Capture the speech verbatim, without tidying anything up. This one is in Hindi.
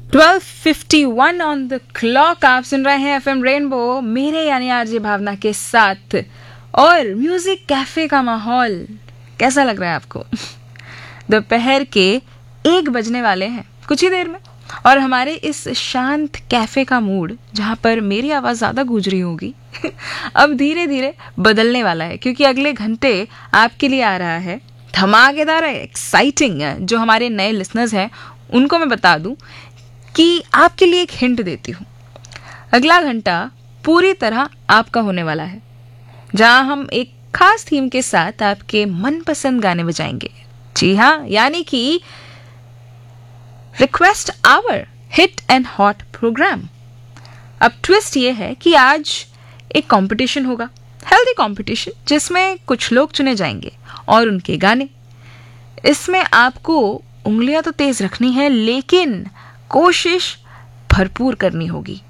Twelve fifty one on the clock. आप सुन रहे हैं एफएम रेनबो मेरे यानी आरजे भावना के साथ, और म्यूजिक कैफे का माहौल कैसा लग रहा है आपको? दोपहर के एक बजने वाले हैं कुछ ही देर में, और हमारे इस शांत कैफे का मूड, जहाँ पर मेरी आवाज़ ज़्यादा गूंज रही होगी अब धीरे धीरे बदलने वाला है, क्योंकि अगले घंटे आपके लिए आ रहा है धमाकेदार, एक्साइटिंग। जो हमारे नए लिसनर्स हैं उनको मैं बता दूं कि आपके लिए एक हिंट देती हूँ, अगला घंटा पूरी तरह आपका होने वाला है, जहाँ हम एक खास थीम के साथ आपके मनपसंद गाने बजाएंगे। जी हाँ, यानी कि request our hit and hot programme. अब ट्विस्ट ये है कि आज एक कंपटीशन होगा, हेल्दी कंपटीशन, जिसमें कुछ लोग चुने जाएंगे और उनके गाने। इसमें आपको उंगलियां तो तेज रखनी है, लेकिन कोशिश भरपूर करनी होगी।